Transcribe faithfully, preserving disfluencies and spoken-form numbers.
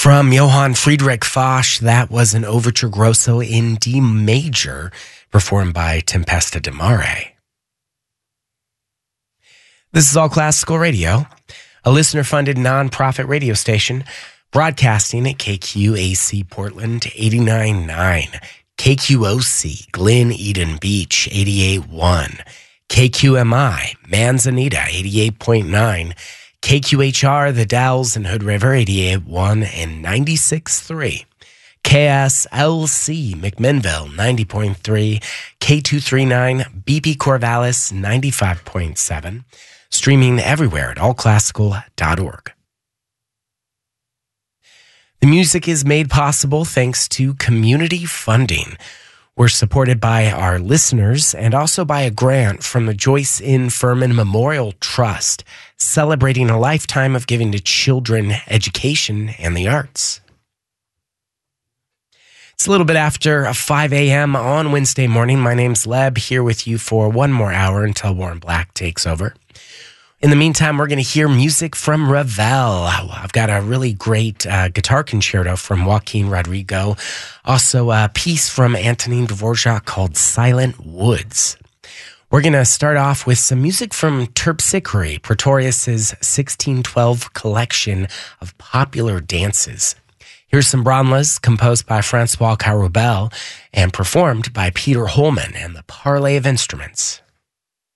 From Johann Friedrich Foch, that was an Overture Grosso in D major, performed by Tempesta di Mare. This is All Classical Radio, a listener-funded nonprofit radio station broadcasting at K Q A C Portland eighty-nine point nine, K Q O C Glen Eden Beach eighty-eight point one, K Q M I Manzanita eighty-eight point nine, K Q H R The Dalles and Hood River eighty-eight point one and ninety-six point three, K S L C McMinnville ninety point three, K two thirty-nine B P Corvallis ninety-five point seven, streaming everywhere at all classical dot org. The music is made possible thanks to community funding. We're supported by our listeners and also by a grant from the Joyce N. Furman Memorial Trust, celebrating a lifetime of giving to children, education, and the arts. It's a little bit after five a.m. on Wednesday morning. My name's Leb, here with you for one more hour until Warren Black takes over. In the meantime, we're going to hear music from Ravel. I've got a really great uh, guitar concerto from Joaquin Rodrigo. Also, a piece from Antonin Dvorak called Silent Woods. We're going to start off with some music from Terpsichore, Pretorius's sixteen twelve collection of popular dances. Here's some Branlas composed by Francois Carubel and performed by Peter Holman and the Parley of Instruments.